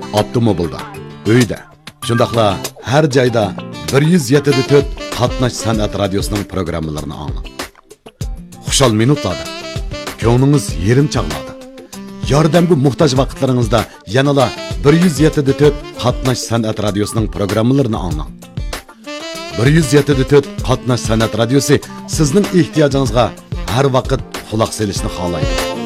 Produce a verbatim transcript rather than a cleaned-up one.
avtomobilda, uyda, shundaqla har joyda bir yuz yetti nuqta to'rt qatnash san'at radiosining programmalarini anglang. Xushal minutlarda, ko'nglingiz yerim chaqnadi. Yordamga muhtoj vaqtlaringizda yanala bir yuz yetti nuqta to'rt qatnash san'at radiosining programmalarini anglang. bir yuz yetti nuqta to'rt qatnash san'at radiosi sizning ehtiyojingizga har vaqt quloq solishni xohlaydi.